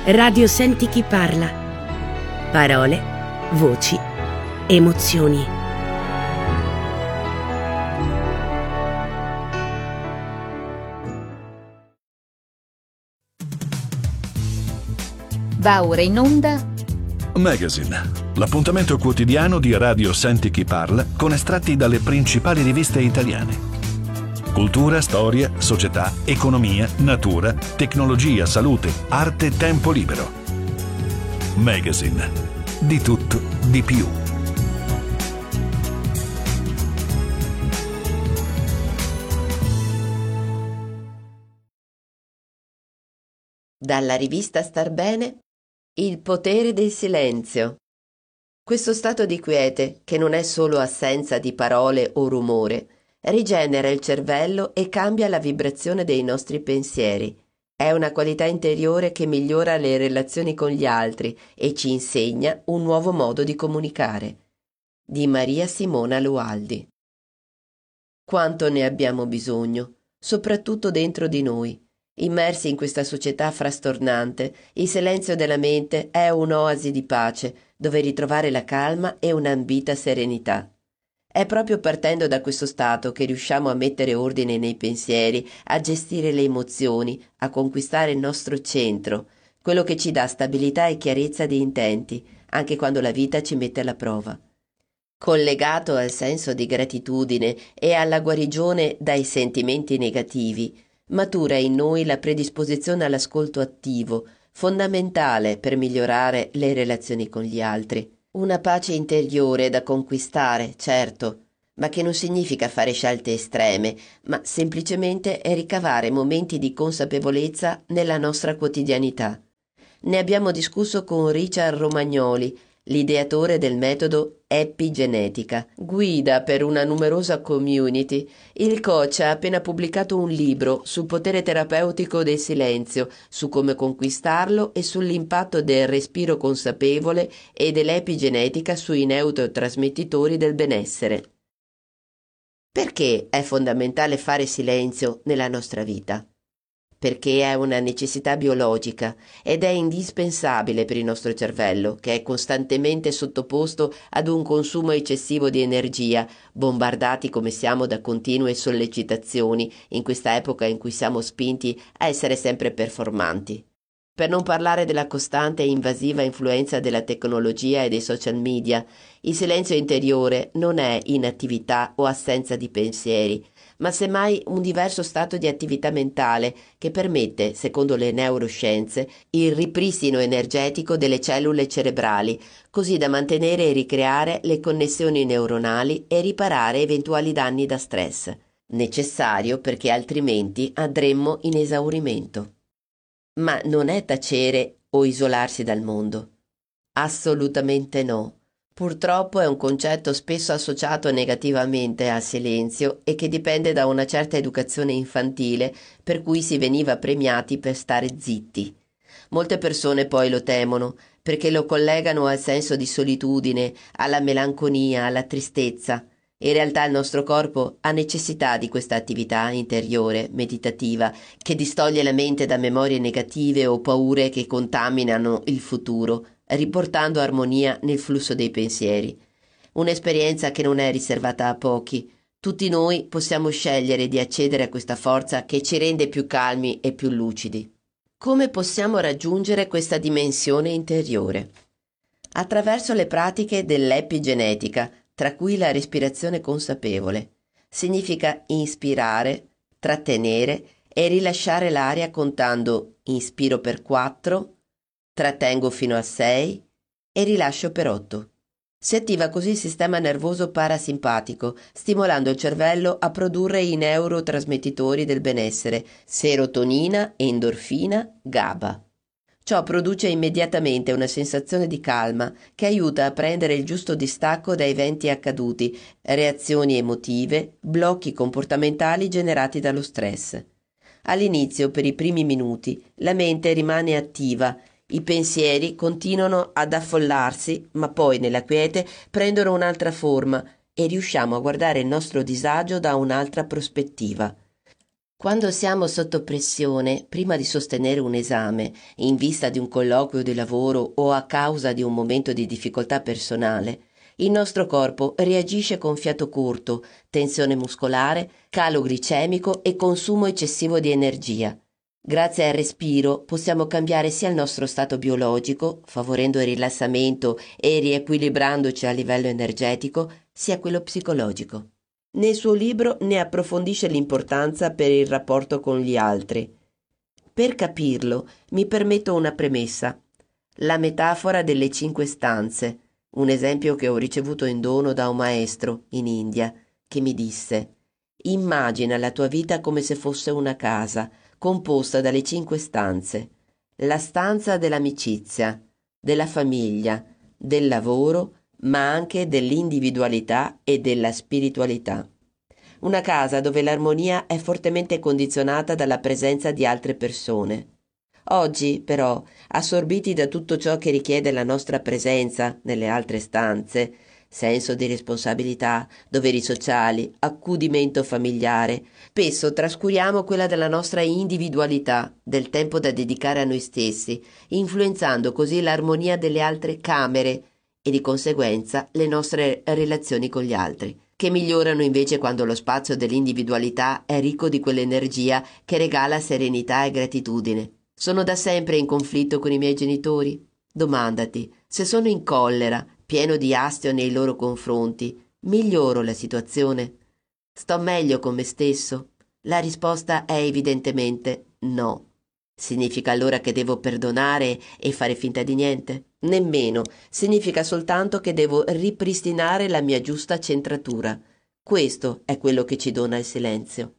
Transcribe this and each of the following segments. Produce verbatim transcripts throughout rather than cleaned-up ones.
Radio Senti chi parla. Parole, voci, emozioni. Va ora in onda Magazine, l'appuntamento quotidiano di Radio Senti chi parla con estratti dalle principali riviste italiane. Cultura, storia, società, economia, natura, tecnologia, salute, arte, tempo libero. Magazine. Di tutto, di più. Dalla rivista Star Bene, Il potere del silenzio. Questo stato di quiete, che non è solo assenza di parole o rumore, rigenera il cervello e cambia la vibrazione dei nostri pensieri. È una qualità interiore che migliora le relazioni con gli altri e ci insegna un nuovo modo di comunicare. Di Maria Simona Lualdi. Quanto ne abbiamo bisogno, soprattutto dentro di noi. Immersi in questa società frastornante, il silenzio della mente è un'oasi di pace, dove ritrovare la calma e un'ambita serenità. È proprio partendo da questo stato che riusciamo a mettere ordine nei pensieri, a gestire le emozioni, a conquistare il nostro centro, quello che ci dà stabilità e chiarezza di intenti, anche quando la vita ci mette alla prova. Collegato al senso di gratitudine e alla guarigione dai sentimenti negativi, matura in noi la predisposizione all'ascolto attivo, fondamentale per migliorare le relazioni con gli altri. Una pace interiore da conquistare, certo, ma che non significa fare scelte estreme, ma semplicemente è ricavare momenti di consapevolezza nella nostra quotidianità. Ne abbiamo discusso con Richard Romagnoli, l'ideatore del metodo epigenetica, guida per una numerosa community. Il coach ha appena pubblicato un libro sul potere terapeutico del silenzio, su come conquistarlo e sull'impatto del respiro consapevole e dell'epigenetica sui neurotrasmettitori del benessere. Perché è fondamentale fare silenzio nella nostra vita? Perché è una necessità biologica ed è indispensabile per il nostro cervello, che è costantemente sottoposto ad un consumo eccessivo di energia, bombardati come siamo da continue sollecitazioni in questa epoca in cui siamo spinti a essere sempre performanti. Per non parlare della costante e invasiva influenza della tecnologia e dei social media, il silenzio interiore non è inattività o assenza di pensieri, ma semmai un diverso stato di attività mentale che permette, secondo le neuroscienze, il ripristino energetico delle cellule cerebrali, così da mantenere e ricreare le connessioni neuronali e riparare eventuali danni da stress, necessario perché altrimenti andremmo in esaurimento. Ma non è tacere o isolarsi dal mondo. Assolutamente no. Purtroppo è un concetto spesso associato negativamente al silenzio e che dipende da una certa educazione infantile per cui si veniva premiati per stare zitti. Molte persone poi lo temono perché lo collegano al senso di solitudine, alla melanconia, alla tristezza. In realtà il nostro corpo ha necessità di questa attività interiore, meditativa, che distoglie la mente da memorie negative o paure che contaminano il futuro, riportando armonia nel flusso dei pensieri. Un'esperienza che non è riservata a pochi. Tutti noi possiamo scegliere di accedere a questa forza che ci rende più calmi e più lucidi. Come possiamo raggiungere questa dimensione interiore? Attraverso le pratiche dell'epigenetica, tra cui la respirazione consapevole. Significa inspirare, trattenere e rilasciare l'aria contando inspiro per quattro, trattengo fino a sei e rilascio per otto. Si attiva così il sistema nervoso parasimpatico, stimolando il cervello a produrre i neurotrasmettitori del benessere, serotonina, endorfina, GABA. Ciò produce immediatamente una sensazione di calma che aiuta a prendere il giusto distacco da eventi accaduti, reazioni emotive, blocchi comportamentali generati dallo stress. All'inizio, per i primi minuti, la mente rimane attiva, i pensieri continuano ad affollarsi, ma poi nella quiete prendono un'altra forma e riusciamo a guardare il nostro disagio da un'altra prospettiva. Quando siamo sotto pressione, prima di sostenere un esame, in vista di un colloquio di lavoro o a causa di un momento di difficoltà personale, il nostro corpo reagisce con fiato corto, tensione muscolare, calo glicemico e consumo eccessivo di energia. Grazie al respiro possiamo cambiare sia il nostro stato biologico, favorendo il rilassamento e riequilibrandoci a livello energetico, sia quello psicologico. Nel suo libro ne approfondisce l'importanza per il rapporto con gli altri. Per capirlo, mi permetto una premessa. La metafora delle cinque stanze, un esempio che ho ricevuto in dono da un maestro in India, che mi disse: immagina la tua vita come se fosse una casa, composta dalle cinque stanze. La stanza dell'amicizia, della famiglia, del lavoro, ma anche dell'individualità e della spiritualità. Una casa dove l'armonia è fortemente condizionata dalla presenza di altre persone. Oggi, però, assorbiti da tutto ciò che richiede la nostra presenza nelle altre stanze, senso di responsabilità, doveri sociali, accudimento familiare, spesso trascuriamo quella della nostra individualità, del tempo da dedicare a noi stessi, influenzando così l'armonia delle altre camere e di conseguenza le nostre relazioni con gli altri, che migliorano invece quando lo spazio dell'individualità è ricco di quell'energia che regala serenità e gratitudine. Sono da sempre in conflitto con i miei genitori? Domandati, se sono in collera, pieno di astio nei loro confronti, miglioro la situazione? Sto meglio con me stesso? La risposta è evidentemente no. Significa allora che devo perdonare e fare finta di niente? Nemmeno. Significa soltanto che devo ripristinare la mia giusta centratura. Questo è quello che ci dona il silenzio.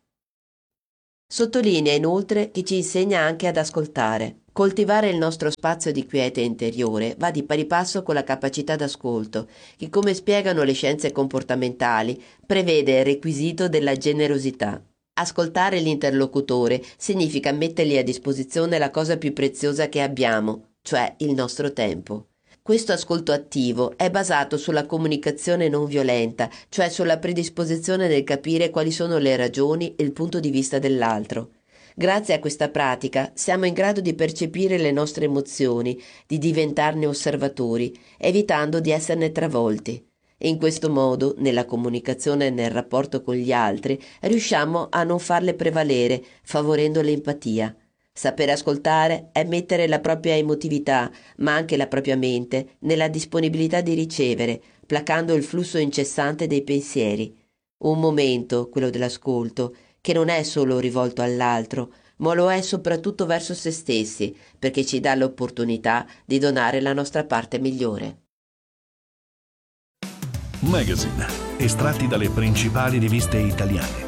Sottolinea inoltre che ci insegna anche ad ascoltare. Coltivare il nostro spazio di quiete interiore va di pari passo con la capacità d'ascolto, che, come spiegano le scienze comportamentali, prevede il requisito della generosità. Ascoltare l'interlocutore significa mettergli a disposizione la cosa più preziosa che abbiamo, cioè il nostro tempo. Questo ascolto attivo è basato sulla comunicazione non violenta, cioè sulla predisposizione nel capire quali sono le ragioni e il punto di vista dell'altro. Grazie a questa pratica siamo in grado di percepire le nostre emozioni, di diventarne osservatori, evitando di esserne travolti. E in questo modo, nella comunicazione e nel rapporto con gli altri, riusciamo a non farle prevalere, favorendo l'empatia. Saper ascoltare è mettere la propria emotività, ma anche la propria mente, nella disponibilità di ricevere, placando il flusso incessante dei pensieri. Un momento, quello dell'ascolto, che non è solo rivolto all'altro, ma lo è soprattutto verso se stessi, perché ci dà l'opportunità di donare la nostra parte migliore. Magazine, estratti dalle principali riviste italiane.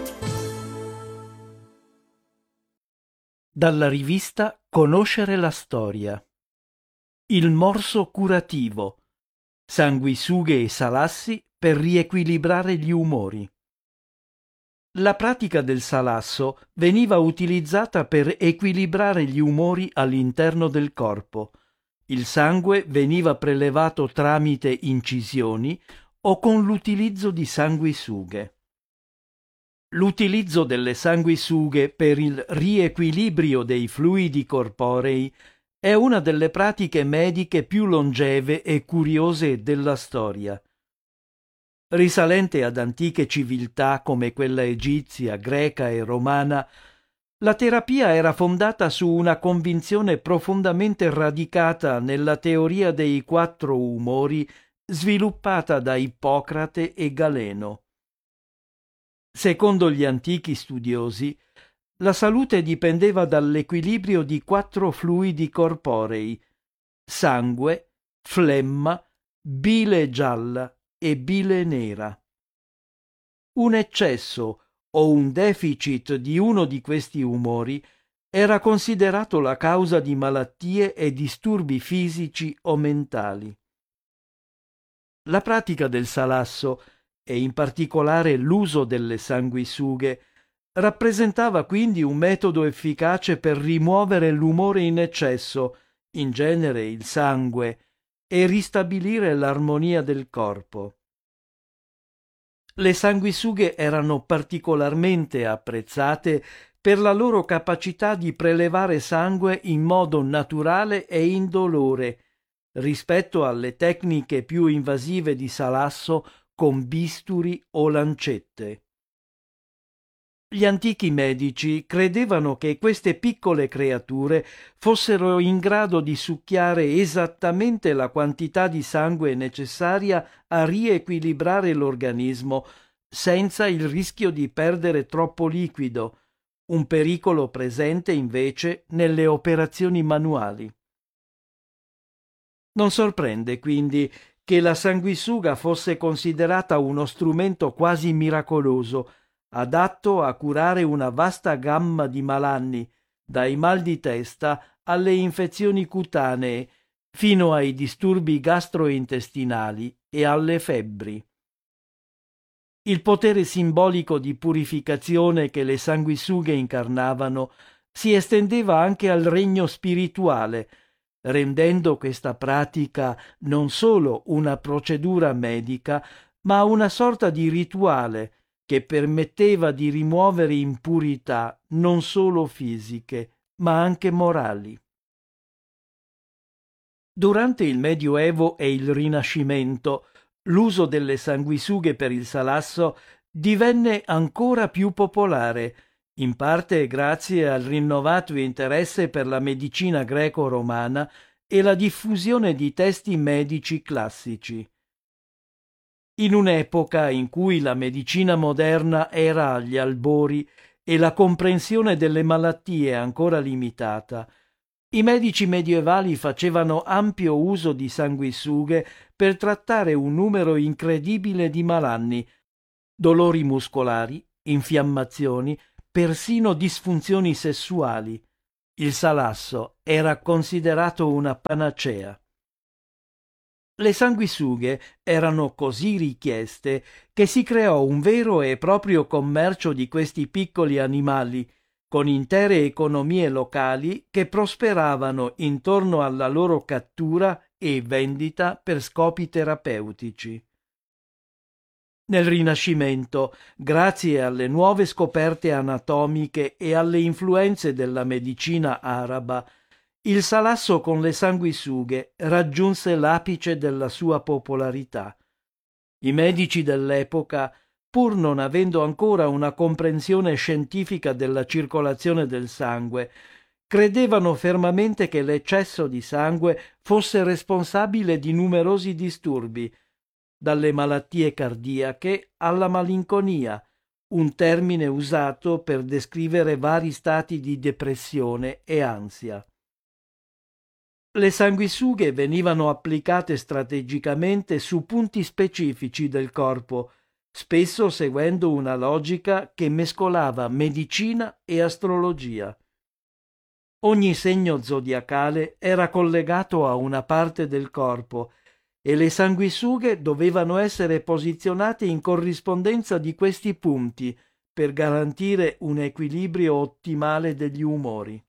Dalla rivista Conoscere la storia. Il morso curativo. Sanguisughe e salassi per riequilibrare gli umori. La pratica del salasso veniva utilizzata per equilibrare gli umori all'interno del corpo. Il sangue veniva prelevato tramite incisioni o con l'utilizzo di sanguisughe. L'utilizzo delle sanguisughe per il riequilibrio dei fluidi corporei è una delle pratiche mediche più longeve e curiose della storia. Risalente ad antiche civiltà come quella egizia, greca e romana, la terapia era fondata su una convinzione profondamente radicata nella teoria dei quattro umori sviluppata da Ippocrate e Galeno. Secondo gli antichi studiosi, la salute dipendeva dall'equilibrio di quattro fluidi corporei: sangue, flemma, bile gialla e bile nera. Un eccesso o un deficit di uno di questi umori era considerato la causa di malattie e disturbi fisici o mentali. La pratica del salasso, e in particolare l'uso delle sanguisughe, rappresentava quindi un metodo efficace per rimuovere l'umore in eccesso, in genere il sangue, e ristabilire l'armonia del corpo. Le sanguisughe erano particolarmente apprezzate per la loro capacità di prelevare sangue in modo naturale e indolore, rispetto alle tecniche più invasive di Salasso con bisturi o lancette. Gli antichi medici credevano che queste piccole creature fossero in grado di succhiare esattamente la quantità di sangue necessaria a riequilibrare l'organismo senza il rischio di perdere troppo liquido, un pericolo presente invece nelle operazioni manuali. Non sorprende quindi che la sanguisuga fosse considerata uno strumento quasi miracoloso, adatto a curare una vasta gamma di malanni, dai mal di testa alle infezioni cutanee, fino ai disturbi gastrointestinali e alle febbri. Il potere simbolico di purificazione che le sanguisughe incarnavano si estendeva anche al regno spirituale, rendendo questa pratica non solo una procedura medica, ma una sorta di rituale che permetteva di rimuovere impurità non solo fisiche, ma anche morali. Durante il Medioevo e il Rinascimento, l'uso delle sanguisughe per il Salasso divenne ancora più popolare, in parte grazie al rinnovato interesse per la medicina greco-romana e la diffusione di testi medici classici. In un'epoca in cui la medicina moderna era agli albori e la comprensione delle malattie ancora limitata, i medici medievali facevano ampio uso di sanguisughe per trattare un numero incredibile di malanni, dolori muscolari, infiammazioni, persino disfunzioni sessuali. Il Salasso era considerato una panacea. Le sanguisughe erano così richieste che si creò un vero e proprio commercio di questi piccoli animali, con intere economie locali che prosperavano intorno alla loro cattura e vendita per scopi terapeutici. Nel Rinascimento, grazie alle nuove scoperte anatomiche e alle influenze della medicina araba, il Salasso con le sanguisughe raggiunse l'apice della sua popolarità. I medici dell'epoca, pur non avendo ancora una comprensione scientifica della circolazione del sangue, credevano fermamente che l'eccesso di sangue fosse responsabile di numerosi disturbi, dalle malattie cardiache alla malinconia, un termine usato per descrivere vari stati di depressione e ansia. Le sanguisughe venivano applicate strategicamente su punti specifici del corpo, spesso seguendo una logica che mescolava medicina e astrologia. Ogni segno zodiacale era collegato a una parte del corpo e le sanguisughe dovevano essere posizionate in corrispondenza di questi punti per garantire un equilibrio ottimale degli umori.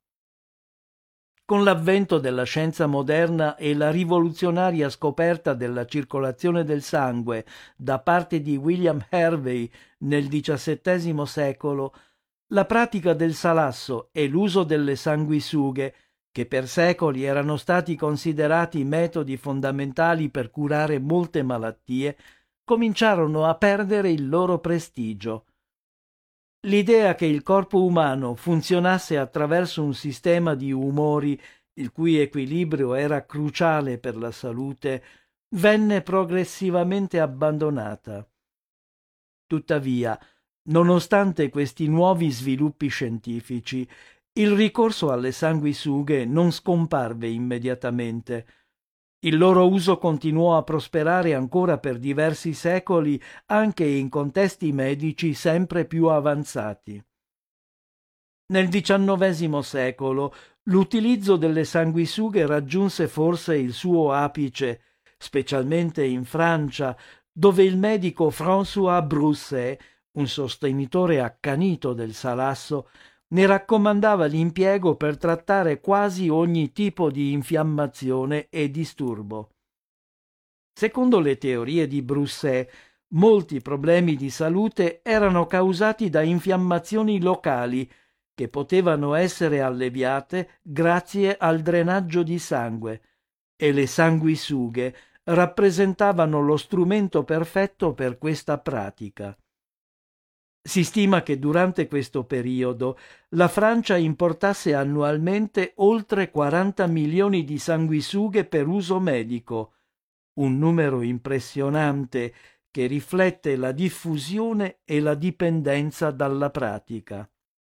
Con l'avvento della scienza moderna e la rivoluzionaria scoperta della circolazione del sangue da parte di William Harvey nel diciassettesimo secolo, la pratica del Salasso e l'uso delle sanguisughe, che per secoli erano stati considerati metodi fondamentali per curare molte malattie, cominciarono a perdere il loro prestigio. L'idea che il corpo umano funzionasse attraverso un sistema di umori, il cui equilibrio era cruciale per la salute, venne progressivamente abbandonata. Tuttavia, nonostante questi nuovi sviluppi scientifici, il ricorso alle sanguisughe non scomparve immediatamente. Il loro uso continuò a prosperare ancora per diversi secoli anche in contesti medici sempre più avanzati. Nel diciannovesimo secolo l'utilizzo delle sanguisughe raggiunse forse il suo apice, specialmente in Francia, dove il medico François Broussais, un sostenitore accanito del Salasso, ne raccomandava l'impiego per trattare quasi ogni tipo di infiammazione e disturbo. Secondo le teorie di Broussais, molti problemi di salute erano causati da infiammazioni locali che potevano essere alleviate grazie al drenaggio di sangue, e le sanguisughe rappresentavano lo strumento perfetto per questa pratica. Si stima che durante questo periodo la Francia importasse annualmente oltre quaranta milioni di sanguisughe per uso medico, un numero impressionante che riflette la diffusione e la dipendenza dalla pratica.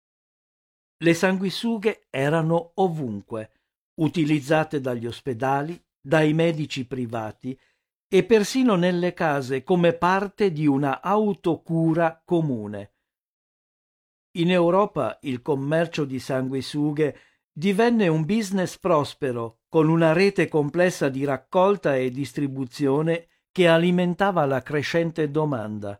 Le sanguisughe erano ovunque, utilizzate dagli ospedali, dai medici privati e persino nelle case come parte di una autocura comune. In Europa il commercio di sanguisughe divenne un business prospero, con una rete complessa di raccolta e distribuzione che alimentava la crescente domanda.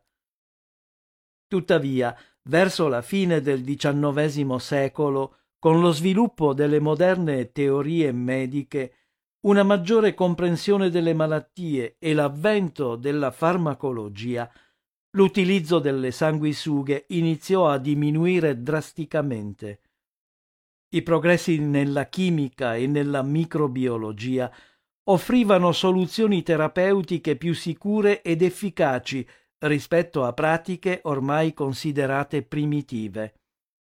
Tuttavia, verso la fine del diciannovesimo secolo, con lo sviluppo delle moderne teorie mediche, una maggiore comprensione delle malattie e l'avvento della farmacologia, l'utilizzo delle sanguisughe iniziò a diminuire drasticamente. I progressi nella chimica e nella microbiologia offrivano soluzioni terapeutiche più sicure ed efficaci rispetto a pratiche ormai considerate primitive.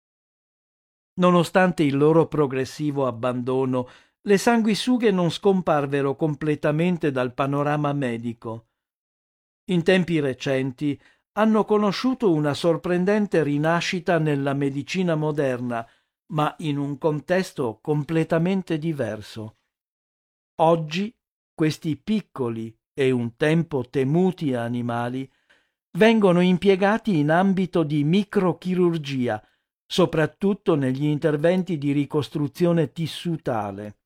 Nonostante il loro progressivo abbandono, le sanguisughe non scomparvero completamente dal panorama medico. In tempi recenti hanno conosciuto una sorprendente rinascita nella medicina moderna, ma in un contesto completamente diverso. Oggi questi piccoli e un tempo temuti animali vengono impiegati in ambito di microchirurgia, soprattutto negli interventi di ricostruzione tissutale.